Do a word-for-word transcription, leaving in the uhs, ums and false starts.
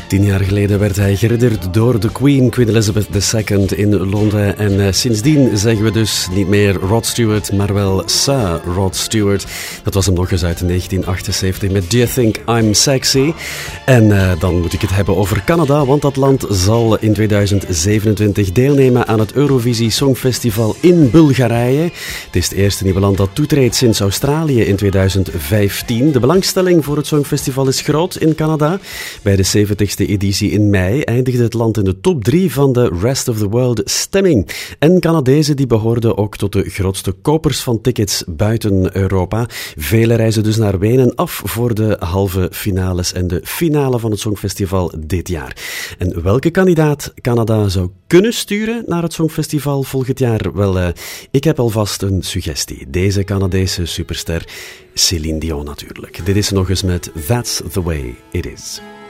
Tien jaar geleden werd hij geridderd door de Queen, Queen Elizabeth de Tweede in Londen. En uh, sindsdien zeggen we dus niet meer Rod Stewart, maar wel Sir Rod Stewart. Dat was hem nog eens uit negentien achtenzeventig met Do You Think I'm Sexy? En uh, dan moet ik het hebben over Canada, want dat land zal in tweeduizend zevenentwintig deelnemen aan het Eurovisie Songfestival in Bulgarije. Het is het eerste nieuwe land dat toetreedt sinds Australië in tweeduizend vijftien. De belangstelling voor het Songfestival is groot in Canada. Bij de zeventigste editie in mei eindigde het land in de top drie van de Rest of the World stemming. En Canadezen die behoorden ook tot de grootste kopers van tickets buiten Europa. Velen reizen dus naar Wenen af voor de halve finales en de finale van het Songfestival dit jaar. En welke kandidaat Canada zou kunnen sturen naar het Songfestival volgend jaar? Wel, uh, ik heb alvast een suggestie. Deze Canadese superster, Céline Dion natuurlijk. Dit is nog eens met That's the Way It Is.